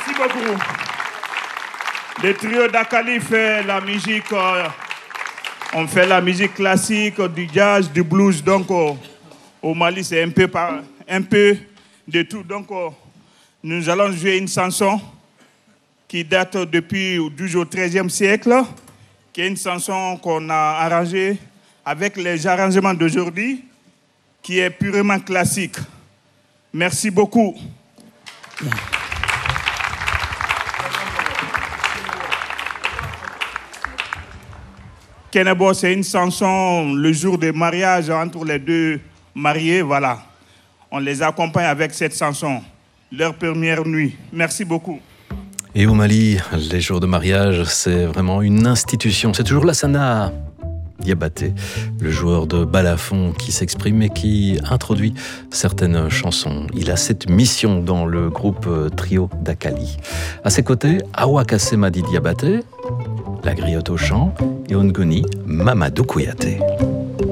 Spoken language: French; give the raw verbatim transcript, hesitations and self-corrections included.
Merci beaucoup. Le trio d'Akali fait la musique, euh, on fait la musique classique, du jazz, du blues. Donc euh, au Mali, c'est un peu, par, un peu de tout. Donc euh, nous allons jouer une chanson qui date depuis du douzième au treizième siècle, qui est une chanson qu'on a arrangée avec les arrangements d'aujourd'hui, qui est purement classique. Merci beaucoup. Kenebo, c'est une chanson le jour du mariage entre les deux mariés. Voilà. On les accompagne avec cette chanson, leur première nuit. Merci beaucoup. Et au Mali, les jours de mariage, c'est vraiment une institution. C'est toujours Lassana Diabaté, le joueur de balafon qui s'exprime et qui introduit certaines chansons. Il a cette mission dans le groupe Trio d'Akali. À ses côtés, Awa Kassemadi Diabaté, la griotte au chant, et Ongoni Mamadou Kouyaté.